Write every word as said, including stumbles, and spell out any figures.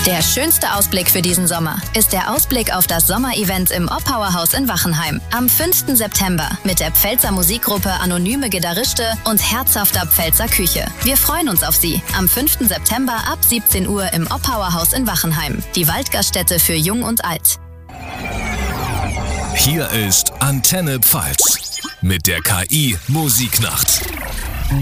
Der schönste Ausblick für diesen Sommer ist der Ausblick auf das Sommerevent im Oppauer-Haus in Wachenheim am fünften September mit der Pfälzer Musikgruppe Anonyme Gitarriste und herzhafter Pfälzer Küche. Wir freuen uns auf Sie am fünften September ab siebzehn Uhr im Oppauer-Haus in Wachenheim, die Waldgaststätte für Jung und Alt. Hier ist Antenne Pfalz mit der K I Musiknacht.